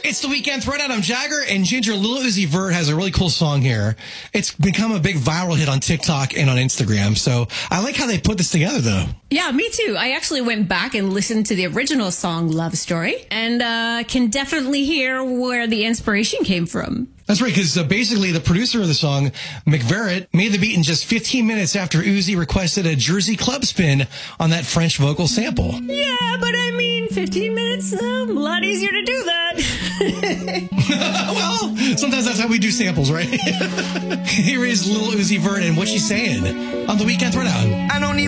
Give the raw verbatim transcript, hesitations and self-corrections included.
It's the Weekend Throwdown. I'm Jagger, and Ginger, Lil Uzi Vert has a really cool song here. It's become a big viral hit on TikTok and on Instagram, so I like how they put this together, though. Yeah, me too. I actually went back and listened to the original song, Love Story, and uh, can definitely hear where the inspiration came from. That's right, because uh, basically the producer of the song, McVerret, made the beat in just fifteen minutes after Uzi requested a Jersey club spin on that French vocal sample. Yeah, but I mean, fifteen minutes, um, a lot easier to do that. Well, sometimes that's how we do samples, right? Here is Lil Uzi Vert and what she's saying on the Weekend Throwdown. I don't even